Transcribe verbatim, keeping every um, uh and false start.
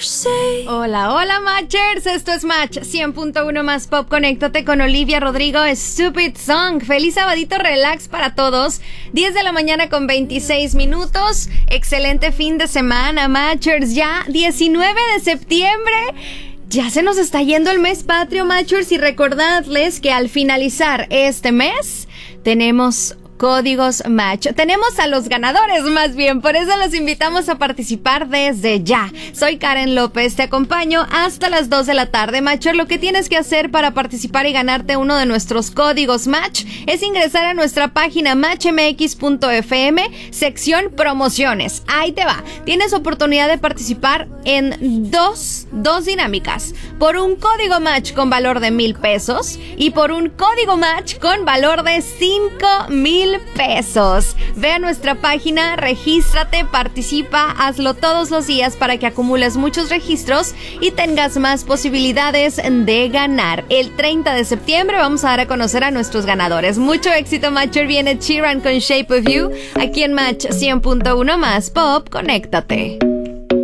Hola, hola Matchers, esto es Match cien punto uno más Pop. Conéctate con Olivia Rodrigo, Stupid Song. Feliz sabadito relax para todos. diez de la mañana con veintiséis minutos. Excelente fin de semana, Matchers. Ya diecinueve de septiembre. Ya se nos está yendo el mes patrio, Matchers, y recordadles que al finalizar este mes tenemos códigos Match. Tenemos a los ganadores, más bien, por eso los invitamos a participar desde ya. Soy Karen López, te acompaño hasta las dos de la tarde, Matcher. Lo que tienes que hacer para participar y ganarte uno de nuestros códigos Match es ingresar a nuestra página match m x punto f m, sección promociones. Ahí te va. Tienes oportunidad de participar en dos, dos dinámicas. Por un código Match con valor de mil pesos y por un código Match con valor de cinco mil pesos. Ve a nuestra página, regístrate, participa, hazlo todos los días para que acumules muchos registros y tengas más posibilidades de ganar. El treinta de septiembre vamos a dar a conocer a nuestros ganadores. Mucho éxito, Matcher. Viene Sheeran con Shape of You aquí en Match cien punto uno más Pop. Conéctate.